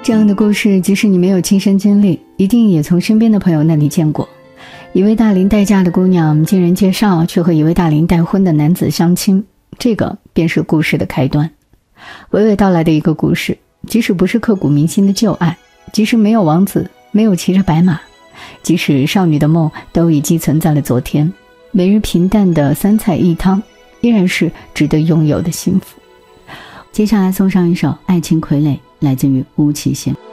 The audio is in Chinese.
这样的故事，即使你没有亲身经历，一定也从身边的朋友那里见过。一位大龄待嫁的姑娘经人介绍去和一位大龄待婚的男子相亲，这个便是故事的开端。娓娓道来的一个故事，即使不是刻骨铭心的旧爱，即使没有王子，没有骑着白马，即使少女的梦都已寄存在了昨天，每日平淡的三菜一汤，依然是值得拥有的幸福。接下来送上一首《爱情傀儡》，来自于巫启贤。